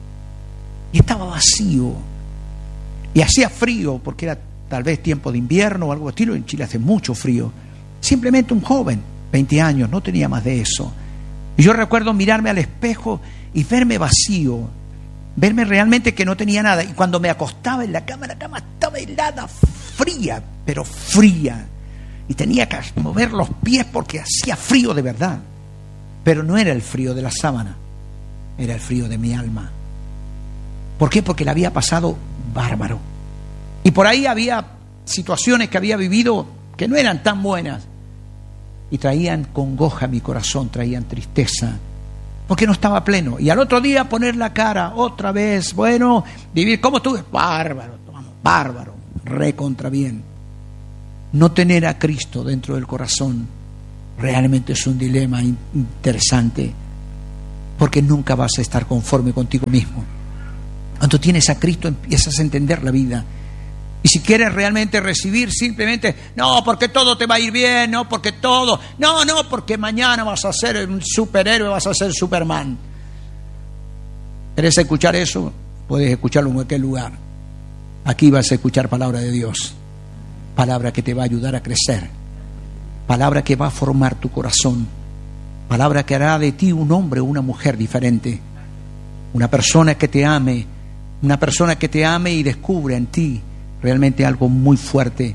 Speaker 1: y estaba vacío y hacía frío porque era tal vez tiempo de invierno o algo estilo. En Chile hace mucho frío. Simplemente un joven, veinte años, no tenía más de eso. Y yo recuerdo mirarme al espejo y verme vacío, verme realmente que no tenía nada. Y cuando me acostaba en la cama, la cama estaba helada, fría, pero fría. Y tenía que mover los pies porque hacía frío de verdad. Pero no era el frío de la sábana, era el frío de mi alma. ¿Por qué? Porque la había pasado bárbaro. Y por ahí había situaciones que había vivido que no eran tan buenas. Y traían congoja a mi corazón, traían tristeza, porque no estaba pleno. Y al otro día poner la cara otra vez, bueno, vivir como tú, bárbaro, bárbaro, recontra bien. No tener a Cristo dentro del corazón realmente es un dilema interesante, porque nunca vas a estar conforme contigo mismo. Cuando tienes a Cristo empiezas a entender la vida. Y si quieres realmente recibir, simplemente, no, porque todo te va a ir bien, no, porque todo, no, no, porque mañana vas a ser un superhéroe, vas a ser Superman. ¿Quieres escuchar eso? Puedes escucharlo en cualquier lugar. Aquí vas a escuchar palabra de Dios, palabra que te va a ayudar a crecer, palabra que va a formar tu corazón, palabra que hará de ti un hombre o una mujer diferente, una persona que te ame, una persona que te ame y descubre en ti realmente algo muy fuerte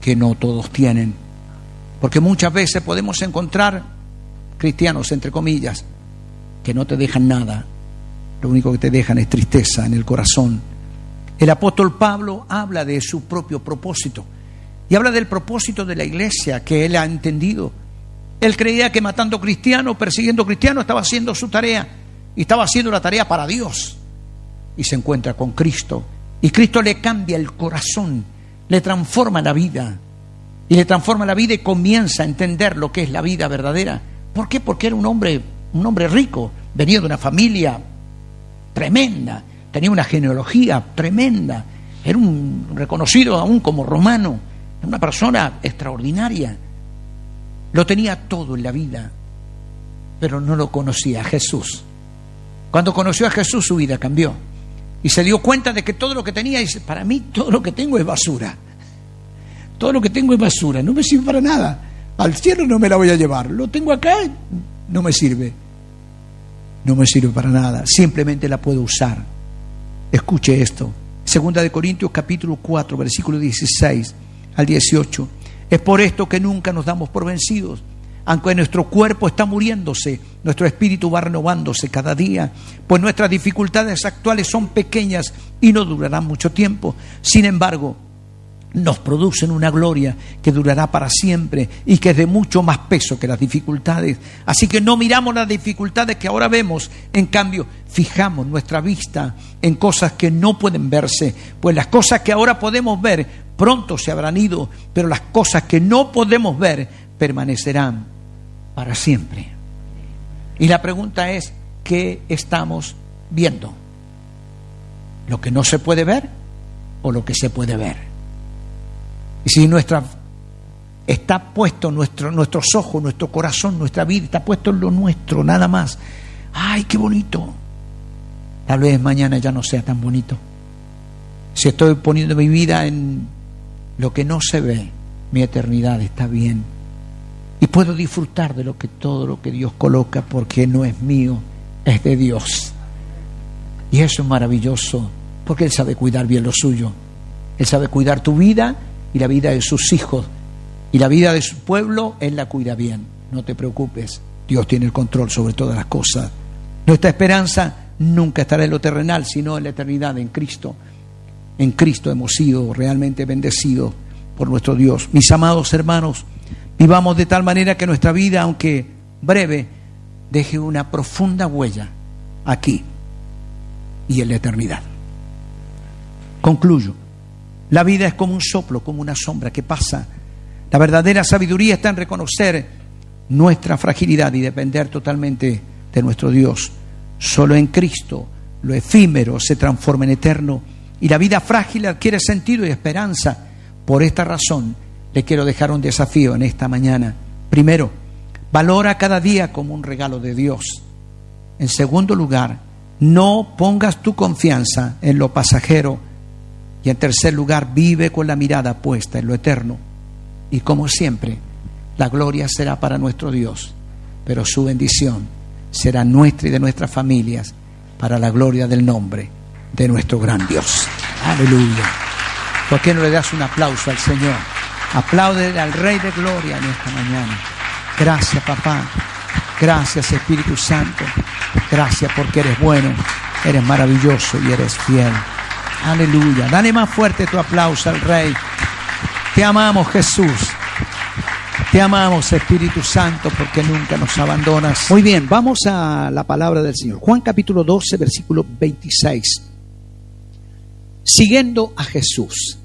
Speaker 1: que no todos tienen. Porque muchas veces podemos encontrar cristianos, entre comillas, que no te dejan nada. Lo único que te dejan es tristeza en el corazón. El apóstol Pablo habla de su propio propósito y habla del propósito de la iglesia que él ha entendido. Él creía que matando cristianos, persiguiendo cristianos, estaba haciendo su tarea y estaba haciendo la tarea para Dios. Y se encuentra con Cristo y Cristo le cambia el corazón, le transforma la vida y le transforma la vida y comienza a entender lo que es la vida verdadera. ¿Por qué? Porque era un hombre, un hombre rico, venía de una familia tremenda, tenía una genealogía tremenda, era un reconocido aún como romano, una persona extraordinaria, lo tenía todo en la vida, pero no lo conocía a Jesús. Cuando conoció a Jesús su vida cambió y se dio cuenta de que todo lo que tenía, dice, para mí todo lo que tengo es basura, todo lo que tengo es basura, no me sirve para nada, al cielo no me la voy a llevar, lo tengo acá, no me sirve, no me sirve para nada, simplemente la puedo usar. Escuche esto, Segunda de Corintios capítulo cuatro, versículo dieciséis al dieciocho. Es por esto que nunca nos damos por vencidos. Aunque nuestro cuerpo está muriéndose, nuestro espíritu va renovándose cada día, pues nuestras dificultades actuales son pequeñas y no durarán mucho tiempo. Sin embargo, nos producen una gloria que durará para siempre y que es de mucho más peso que las dificultades. Así que no miramos las dificultades que ahora vemos, en cambio fijamos nuestra vista en cosas que no pueden verse, pues las cosas que ahora podemos ver pronto se habrán ido, pero las cosas que no podemos ver permanecerán para siempre. Y la pregunta es, ¿qué estamos viendo? ¿Lo que no se puede ver o lo que se puede ver? Y si nuestra está puesto nuestro, nuestros ojos, nuestro corazón, nuestra vida, está puesto en lo nuestro, nada más. ¡Ay, qué bonito! Tal vez mañana ya no sea tan bonito. Si estoy poniendo mi vida en lo que no se ve, mi eternidad está bien. Y puedo disfrutar de lo que todo lo que Dios coloca, porque no es mío, es de Dios. Y eso es maravilloso, porque Él sabe cuidar bien lo suyo. Él sabe cuidar tu vida y la vida de sus hijos, y la vida de su pueblo, Él la cuida bien. No te preocupes, Dios tiene el control sobre todas las cosas. Nuestra esperanza nunca estará en lo terrenal, sino en la eternidad, en Cristo. En Cristo hemos sido realmente bendecidos por nuestro Dios. Mis amados hermanos, vivamos de tal manera que nuestra vida, aunque breve, deje una profunda huella aquí y en la eternidad. Concluyo. La vida es como un soplo, como una sombra que pasa. La verdadera sabiduría está en reconocer nuestra fragilidad y depender totalmente de nuestro Dios. Solo en Cristo lo efímero se transforma en eterno y la vida frágil adquiere sentido y esperanza. Por esta razón le quiero dejar un desafío en esta mañana. Primero, valora cada día como un regalo de Dios. En segundo lugar, no pongas tu confianza en lo pasajero. Y en tercer lugar, vive con la mirada puesta en lo eterno. Y como siempre, la gloria será para nuestro Dios, pero su bendición será nuestra y de nuestras familias para la gloria del nombre de nuestro gran Dios. Aleluya. ¿Por qué no le das un aplauso al Señor? Apláudele al Rey de Gloria en esta mañana. Gracias, papá. Gracias, Espíritu Santo. Gracias porque eres bueno, eres maravilloso y eres fiel. Aleluya. Dale más fuerte tu aplauso al Rey. Te amamos, Jesús. Te amamos, Espíritu Santo, porque nunca nos abandonas. Muy bien, vamos a la palabra del Señor. Juan capítulo doce, versículo veintiséis. Siguiendo a Jesús.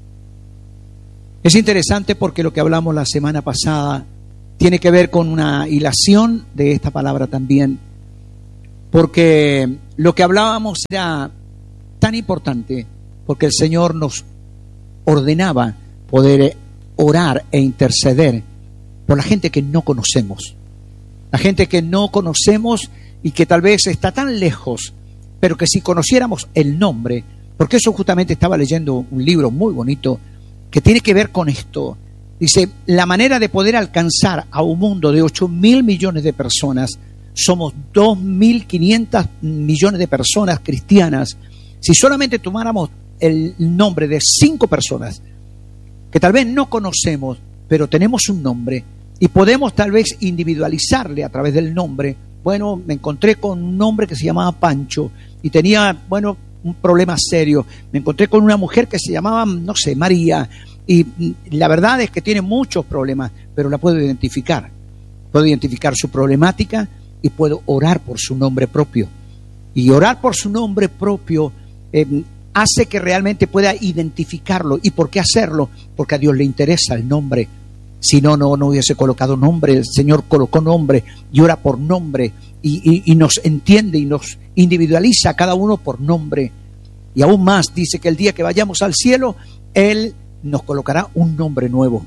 Speaker 1: Es interesante porque lo que hablamos la semana pasada tiene que ver con una hilación de esta palabra también. Porque lo que hablábamos era tan importante porque el Señor nos ordenaba poder orar e interceder por la gente que no conocemos, la gente que no conocemos y que tal vez está tan lejos, pero que si conociéramos el nombre, porque eso justamente estaba leyendo un libro muy bonito que tiene que ver con esto. Dice, la manera de poder alcanzar a un mundo de ocho mil millones de personas, somos dos mil quinientos millones de personas cristianas. Si solamente tomáramos el nombre de cinco personas que tal vez no conocemos, pero tenemos un nombre y podemos tal vez individualizarle a través del nombre. Bueno, me encontré con un hombre que se llamaba Pancho y tenía, bueno, un problema serio. Me encontré con una mujer que se llamaba, no sé, María, y la verdad es que tiene muchos problemas, pero la puedo identificar. Puedo identificar su problemática y puedo orar por su nombre propio. Y orar por su nombre propio eh, hace que realmente pueda identificarlo. ¿Y por qué hacerlo? Porque a Dios le interesa el nombre. Si no, no, no hubiese colocado nombre. El Señor colocó nombre y ora por nombre y, y, y nos entiende y nos individualiza a cada uno por nombre. Y aún más, dice que el día que vayamos al cielo, Él nos colocará un nombre nuevo.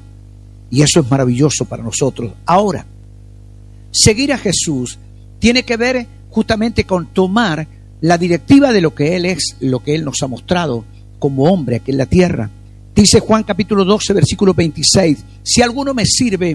Speaker 1: Y eso es maravilloso para nosotros. Ahora, seguir a Jesús tiene que ver justamente con tomar la directiva de lo que Él es, lo que Él nos ha mostrado como hombre aquí en la tierra. Dice Juan capítulo doce, versículo veintiséis, si alguno me sirve,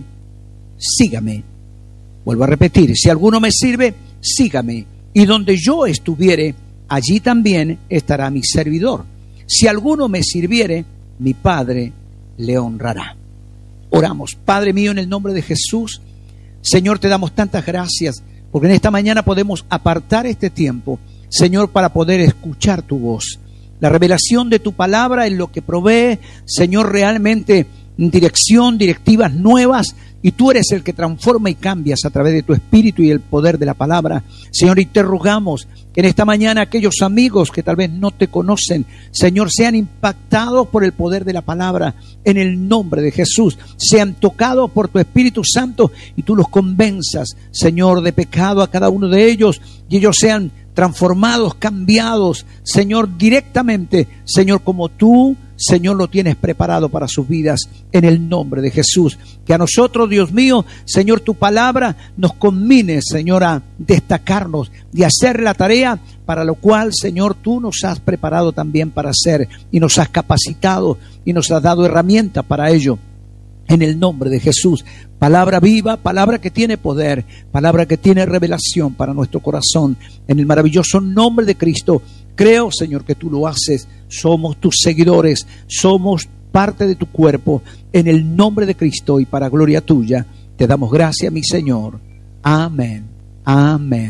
Speaker 1: sígame. Vuelvo a repetir, si alguno me sirve, sígame. Y donde yo estuviere, allí también estará mi servidor. Si alguno me sirviere, mi Padre le honrará. Oramos. Padre mío, en el nombre de Jesús, Señor, te damos tantas gracias, porque en esta mañana podemos apartar este tiempo, Señor, para poder escuchar tu voz. La revelación de tu palabra es lo que provee, Señor, realmente dirección, directivas nuevas, y tú eres el que transforma y cambias a través de tu espíritu y el poder de la palabra. Señor, y te rogamos que en esta mañana aquellos amigos que tal vez no te conocen, Señor, sean impactados por el poder de la palabra en el nombre de Jesús, sean tocados por tu Espíritu Santo y tú los convenzas, Señor, de pecado a cada uno de ellos, y ellos sean transformados, cambiados, Señor, directamente, Señor, como tú, Señor, lo tienes preparado para sus vidas, en el nombre de Jesús. Que a nosotros, Dios mío, Señor, tu palabra nos conmine, Señor, a destacarnos y hacer la tarea para lo cual, Señor, tú nos has preparado también para hacer, y nos has capacitado y nos has dado herramientas para ello. En el nombre de Jesús, palabra viva, palabra que tiene poder, palabra que tiene revelación para nuestro corazón. En el maravilloso nombre de Cristo, creo, Señor, que tú lo haces. Somos tus seguidores, somos parte de tu cuerpo. En el nombre de Cristo y para gloria tuya, te damos gracias, mi Señor. Amén, amén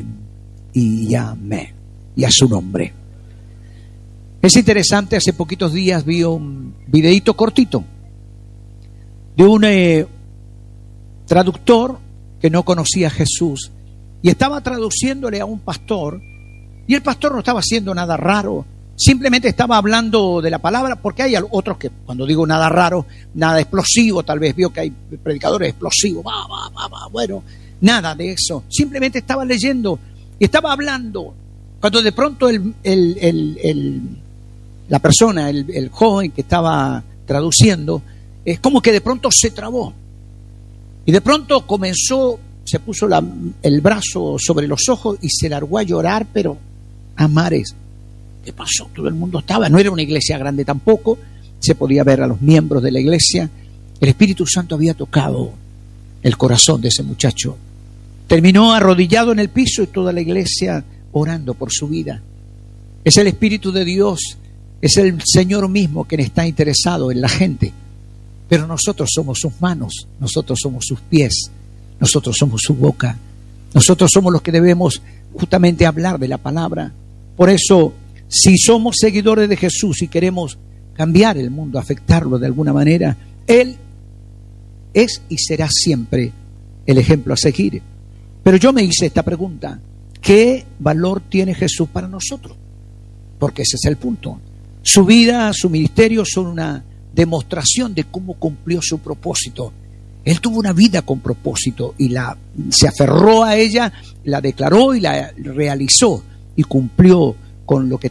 Speaker 1: y amén. Y a su nombre. Es interesante, hace poquitos días vi un videíto cortito de un eh, traductor que no conocía a Jesús y estaba traduciéndole a un pastor, y el pastor no estaba haciendo nada raro, simplemente estaba hablando de la palabra, porque hay otros que, cuando digo nada raro, nada explosivo, tal vez vio que hay predicadores explosivos, va, va, va, va, bueno, nada de eso, simplemente estaba leyendo y estaba hablando, cuando de pronto el, el, el, el, la persona, el, el joven que estaba traduciendo, es como que de pronto se trabó y de pronto comenzó, se puso la, el brazo sobre los ojos y se largó a llorar, pero a mares. ¿Qué pasó? Todo el mundo estaba, no era una iglesia grande tampoco, se podía ver a los miembros de la iglesia. El Espíritu Santo había tocado el corazón de ese muchacho. Terminó arrodillado en el piso y toda la iglesia orando por su vida. Es el Espíritu de Dios, es el Señor mismo quien está interesado en la gente. Pero nosotros somos sus manos, nosotros somos sus pies, nosotros somos su boca, nosotros somos los que debemos justamente hablar de la palabra. Por eso, si somos seguidores de Jesús y queremos cambiar el mundo, afectarlo de alguna manera, Él es y será siempre el ejemplo a seguir. Pero yo me hice esta pregunta: ¿qué valor tiene Jesús para nosotros? Porque ese es el punto. Su vida, su ministerio son una demostración de cómo cumplió su propósito. Él tuvo una vida con propósito y la, se aferró a ella, la declaró y la realizó y cumplió con lo que